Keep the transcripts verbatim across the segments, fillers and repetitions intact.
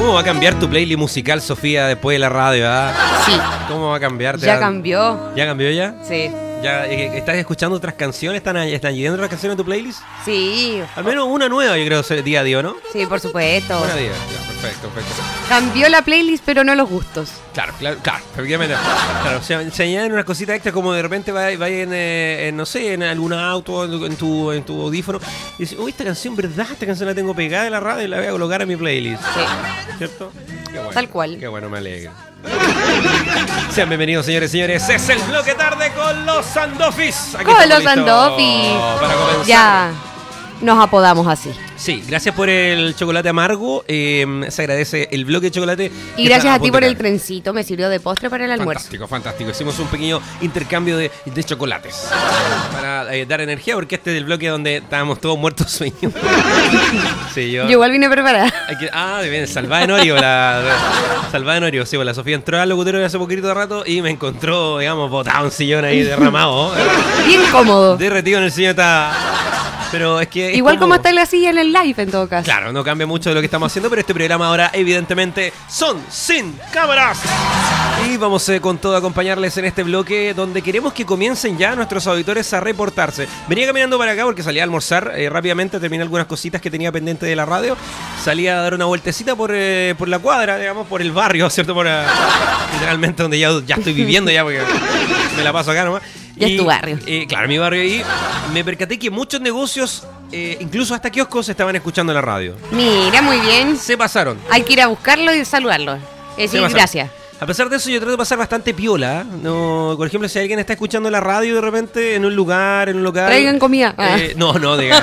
¿Cómo va a cambiar tu playlist musical, Sofía, después de la radio? ¿Ah? Sí. ¿Cómo va a cambiar? Ya cambió. ¿Ya cambió ya? Sí. ¿Ya eh, estás escuchando otras canciones? ¿Están, ¿Están llegando otras canciones a tu playlist? Sí. Al menos una nueva, yo creo, día a día, ¿no? Sí, por supuesto. Una día, ya, perfecto, perfecto. Cambió la playlist, pero no los gustos. Claro, claro, claro, efectivamente. Claro, se, se añaden unas cositas extras como de repente va, va en, eh, en, no sé, en algún auto, en, en, tu, en tu audífono, y dices, uy, esta canción, ¿verdad? Esta canción la tengo pegada en la radio y la voy a colocar en mi playlist. Sí. ¿Cierto? Qué bueno, tal cual. Qué bueno, me alegra. Sean bienvenidos, señores y señores. Es el bloque tarde con los Sandofis. Aquí con los Sandofis. Para comenzar. Ya nos apodamos así. Sí, gracias por el chocolate amargo. Eh, se agradece el bloque de chocolate. Y gracias a ti por el trencito. Me sirvió de postre para el almuerzo. Fantástico, fantástico. Hicimos un pequeño intercambio de, de chocolates para eh, dar energía, porque este es el bloque donde estábamos todos muertos de sueño. Sí, yo, yo igual vine preparada. Hay que, ah, bien, salvada en Orio. La, la, salvada en Orio. Sí, pues la Sofía entró al locutorio hace poquito de rato y me encontró, digamos, botado un sillón ahí derramado. Bien cómodo. Derretido en el sillón está. Pero es que es igual como, como está la silla en el live en todo caso. Claro, no cambia mucho de lo que estamos haciendo, pero este programa ahora evidentemente son sin cámaras. Y vamos eh, con todo a acompañarles en este bloque donde queremos que comiencen ya nuestros auditores a reportarse. Venía caminando para acá porque salía a almorzar eh, rápidamente, terminé algunas cositas que tenía pendiente de la radio. Salía a dar una vueltecita por, eh, por la cuadra, digamos, por el barrio, ¿cierto? Por, uh, literalmente donde ya, ya estoy viviendo ya porque me la paso acá nomás. Ya es tu barrio. Eh, claro, mi barrio. Y me percaté que muchos negocios, eh, incluso hasta kioscos, estaban escuchando la radio. Mira, muy bien. Se pasaron. Hay que ir a buscarlo y saludarlo. Es decir, gracias. A pesar de eso, yo trato de pasar bastante piola. ¿eh? No, por ejemplo, si alguien está escuchando la radio de repente en un lugar, en un local. Traigan comida. Ah. Eh, no, no, diga.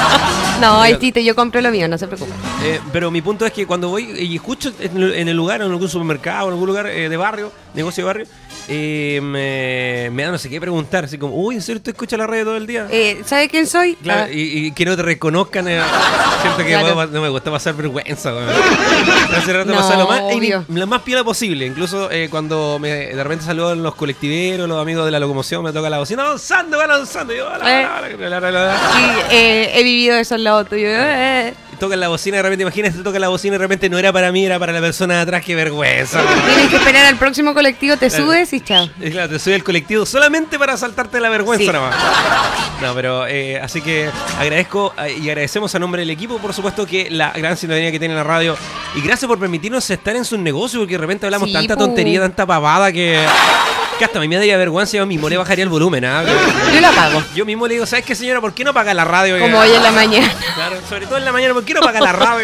No, ahí sí, yo compro lo mío, no se preocupe. Eh, pero mi punto es que cuando voy y escucho en el lugar, en algún supermercado, en algún lugar eh, de barrio, negocio de barrio, eh, me, me da no sé qué preguntar. Así como, uy, ¿en serio usted escucha la radio todo el día? Eh, ¿Sabe quién soy? Claro, ah. y, y que no te reconozcan. Eh, siento que claro. bueno, no me gusta pasar vergüenza. Hace rato no, pasar lo más, obvio. lo más piola posible. Incluso eh, cuando me, de repente saludan los colectiveros, los amigos de la locomoción, me toca la bocina, avanzando, van avanzando. Y yo, la, eh. la, la, la, la, la. Sí, eh, he vivido eso al lado tuyo. Eh. Tocan la bocina, de repente, imagínate, toca la bocina y de repente no era para mí, era para la persona de atrás, qué vergüenza. Tienes que esperar al próximo colectivo, te claro. subes y chao. Claro, te subes al colectivo solamente para saltarte la vergüenza sí. nomás. No, pero eh, así que agradezco eh, y agradecemos a nombre del equipo, por supuesto, que la gran sintonía que tiene la radio. Y gracias por permitirnos estar en sus negocios, porque de repente hablamos sí, tanta pu. tontería, tanta pavada que... que hasta a mí me daría vergüenza, yo mismo le bajaría el volumen. ¿eh? Yo lo apago. Yo mismo le digo, ¿sabes qué, señora? ¿Por qué no apaga la radio? Como hoy en la mañana. Claro, sobre todo en la mañana, ¿por qué no apaga la radio?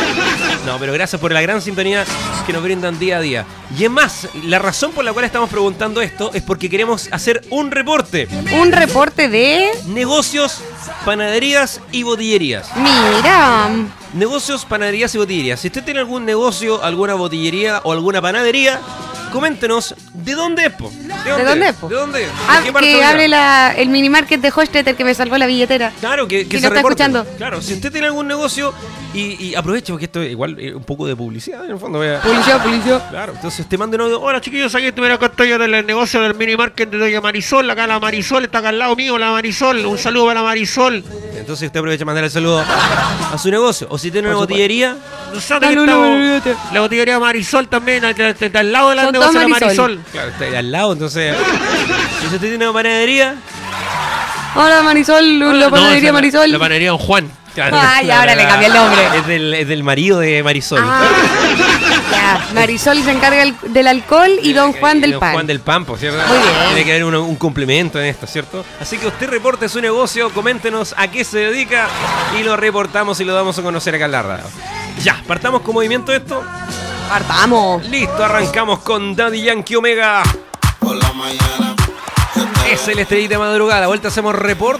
No, pero gracias por la gran sintonía que nos brindan día a día. Y es más, la razón por la cual estamos preguntando esto es porque queremos hacer un reporte. ¿Un reporte de? Negocios, panaderías y botillerías. Mira. Negocios, panaderías y botillerías. Si usted tiene algún negocio, alguna botillería o alguna panadería, coméntenos de dónde es, po. ¿De dónde, ¿De dónde es, po? ¿De dónde? ¿De ah, qué parte que hable la, el mini market de Hochstetter que me salvó la billetera. Claro, que, que si se lo está reporte. escuchando. Claro, si usted tiene algún negocio y, y aproveche, porque esto es igual eh, un poco de publicidad en el fondo. Vea. Publicidad, publicidad. Claro, entonces usted manda un audio. Hola, chiquillos, aquí estoy, acá estoy en el negocio del mini market de Doña Marisol. Acá la Marisol está acá al lado mío, la Marisol. Un saludo para la Marisol. Entonces usted aprovecha a mandar el saludo a su negocio. O si tiene una botillería, nosotros no, estamos, no, no, la botillería Marisol también, está al lado de la negocio de la Marisol. Claro, está al lado, entonces. Si usted tiene una panadería. Hola, Marisol, Hola, la panadería no, Marisol. La, la panadería Don Juan. Claro, Ay, ahora le cambié el nombre. Es del, es del marido de Marisol. Ah, ya. Marisol se encarga el, del alcohol y Don Juan del Don pan. Juan del pan, por cierto. Muy bien. Tiene que haber un, un complemento en esto, ¿cierto? Así que usted reporte su negocio, coméntenos a qué se dedica y lo reportamos y lo damos a conocer acá en la radio. Ya, partamos con movimiento esto. Partamos. Listo, arrancamos con Daddy Yankee Omega. Por la mañana. Es el estrellita de madrugada. A la vuelta hacemos report.